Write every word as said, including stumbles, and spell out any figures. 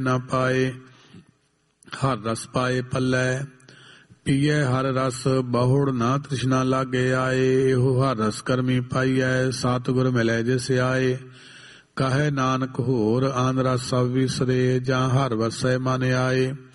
ਨਾ ਪਾਏ। ਹਰ ਰਸ ਪਾਏ ਪੱਲੇ ਪੀਏ ਹਰ ਰਸ ਬਹੁੜ ਨਾ ਤ੍ਰਿਸ਼ਨਾ ਲਾਗੇ ਆਏ। ਇਹੋ ਹਰ ਰਸ ਕਰਮੀ ਪਾਈਐ ਸਤਿਗੁਰ ਮਿਲੈ ਜਿਸ ਆਏ। ਕਹੈ ਨਾਨਕ ਹੋਰ ਆਨ ਰਸ ਸਭ ਵਿਸਰੇ ਜਾਂ ਹਰ ਵਸੈ ਮਨ ਆਏ।